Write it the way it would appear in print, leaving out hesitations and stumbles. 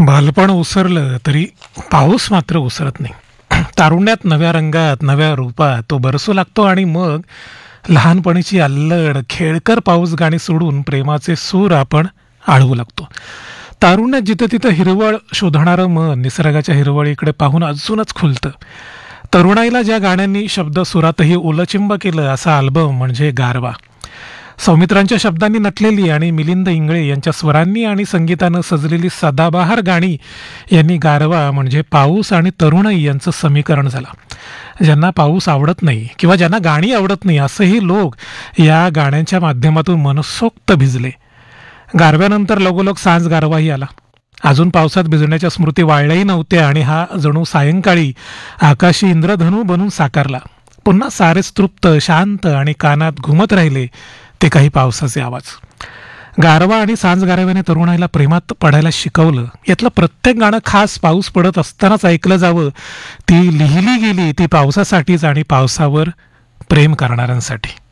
बालपण उसरलं तरी पाऊस मात्र उसरत नाही. तारुण्यात नव्या रंगात नव्या रूपात तो बरसू लागतो आणि मग लहानपणीची अल्लड खेळकर पाऊस गाणी सोडून प्रेमाचे सूर आपण आळवू लागतो. तारुण्यात जिथं तिथं हिरवळ शोधणारं मन निसर्गाच्या हिरवळीकडे पाहून अजूनच खुलतं. तरुणाईला ज्या गाण्यांनी शब्द सुरातही ओलचिंब केलं असा अल्बम म्हणजे गारवा. सौमित्रांच्या शब्दांनी नटलेली आणि मिलिंद इंगळे यांच्या स्वरांनी आणि संगीतानं सजलेली सदाबहार गाणी यांनी गारवा म्हणजे पाऊस आणि तरुणाई यांचं समीकरण झालं. ज्यांना पाऊस आवडत नाही किंवा ज्यांना गाणी आवडत नाही असेही लोक या गाण्यांच्या माध्यमातून मनसोक्त भिजले. गारव्यानंतर लगोलग सांज गारवाही आला. अजून पावसात भिजण्याच्या स्मृती वाळल्याही नव्हत्या आणि हा जणू सायंकाळी आकाशी इंद्रधनू बनून साकारला. पुन्हा सारेच तृप्त शांत आणि कानात घुमत राहिले ते काही पावसाचे आवाज. गारवा आणि सांज गारव्याने तरुणाईला प्रेमात पडायला शिकवलं. यातलं प्रत्येक गाणं खास पाऊस पडत असतानाच ऐकलं जावं. ती लिहिली गेली ती पावसासाठीच आणि पावसावर प्रेम करणाऱ्यांसाठी.